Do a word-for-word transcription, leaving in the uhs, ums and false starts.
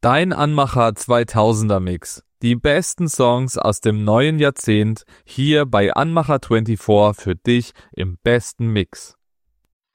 Dein Anmacher zweitausender Mix. Die besten Songs aus dem neuen Jahrzehnt hier bei Anmacher vierundzwanzig für dich im besten Mix.